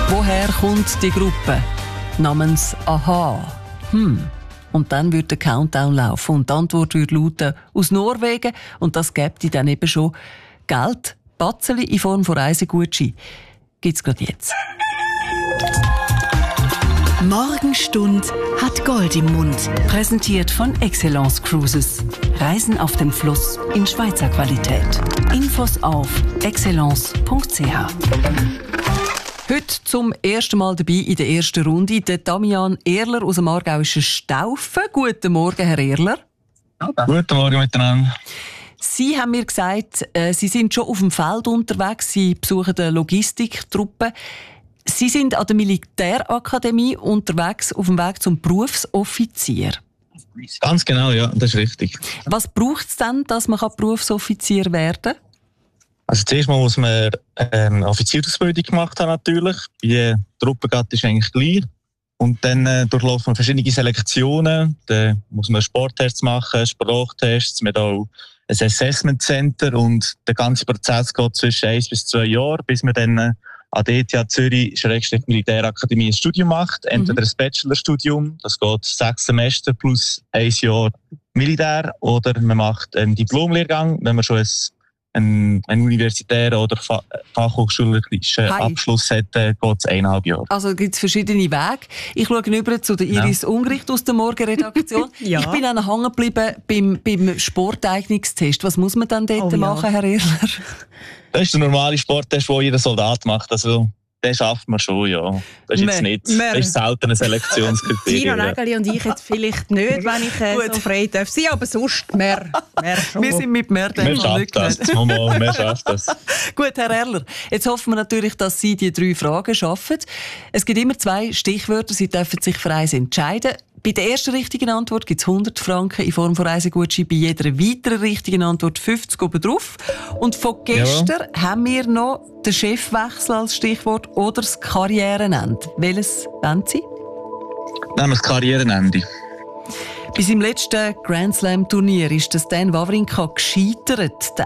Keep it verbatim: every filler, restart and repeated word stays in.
Woher kommt die Gruppe namens Aha? Hm. Und dann würde der Countdown laufen und die Antwort würde lauten, aus Norwegen. Und das gäbe dann eben schon Geld, Batzeli in Form von Reisegutschein. Gibt's gerade jetzt. Morgenstund hat Gold im Mund. Präsentiert von Excellence Cruises. Reisen auf dem Fluss in Schweizer Qualität. Infos auf excellence punkt c h. Heute zum ersten Mal dabei in der ersten Runde der Damian Erler aus dem aargauischen Staufen. Guten Morgen, Herr Erler. Guten Morgen miteinander. Sie haben mir gesagt, äh, Sie sind schon auf dem Feld unterwegs. Sie besuchen eine Logistiktruppe. Sie sind an der Militärakademie unterwegs auf dem Weg zum Berufsoffizier. Ganz genau, ja, das ist richtig. Was braucht es denn, dass man Berufsoffizier werden kann? Also zuerst mal muss man ähm, eine Offiziersausbildung gemacht haben natürlich. Die Truppengattung ist eigentlich gleich. Und dann äh, durchlaufen wir verschiedene Selektionen. Dann muss man Sporttests machen, Sprachtests, man hat auch ein Assessment Center und der ganze Prozess geht zwischen eins bis zwei Jahren, bis man dann äh, an der E T H Zürich Militärakademie ein Studium macht. Entweder ein Bachelorstudium, das geht sechs Semester plus ein Jahr Militär, oder man macht einen Diplomlehrgang, wenn man schon ein einen, einen universitären oder Fa- fachhochschulischen Hi. Abschluss hat, äh, geht es eineinhalb Jahre. Also gibt es verschiedene Wege. Ich schaue über zu der Iris ja. Ungricht aus der Morgenredaktion. Ja. Ich bin dann hängen geblieben beim, beim Sporteignungstest. Was muss man dann dort oh, machen, ja. Herr Erler? Das ist der normale Sporttest, den jeder Soldat macht. Also, den schafft man schon, ja. Das ist jetzt Mehr. nicht, das ist selten ein Selektionskriterium. Tina Nägeli und ich jetzt vielleicht nicht, wenn ich äh, so frei darf sein, aber sonst mehr, mehr schon. Wir sind mit mehr Wir schaffen das. Mama, wir schaffen das. Gut, Herr Erler, jetzt hoffen wir natürlich, dass Sie die drei Fragen schaffen. Es gibt immer zwei Stichwörter, Sie dürfen sich für eins entscheiden. Bei der ersten richtigen Antwort gibt es hundert Franken in Form von Reisegutschein, bei jeder weiteren richtigen Antwort fünfzig oben drauf. Und von gestern ja. haben wir noch den Chefwechsel als Stichwort oder das Karrierenende. Welches wollen Sie? Nehmen wir das Karrierenende. Bei seinem letzten Grand Slam Turnier ist das Dan Wawrinka gescheitert.